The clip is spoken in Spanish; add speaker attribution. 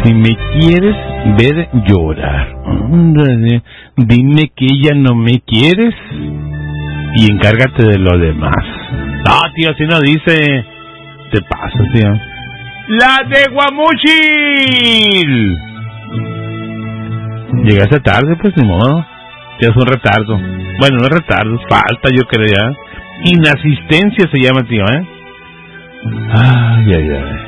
Speaker 1: Si me quieres ver llorar, dime que ya no me quieres y encárgate de lo demás. No, tío, si no dice. Te pasa, tío. ¡La de Guamuchil! Llegaste tarde, pues ni modo. Ya es un retardo. Bueno, no es retardo, falta, yo creo ya. Inasistencia se llama, tío, ¿eh? Ay, ay, ay.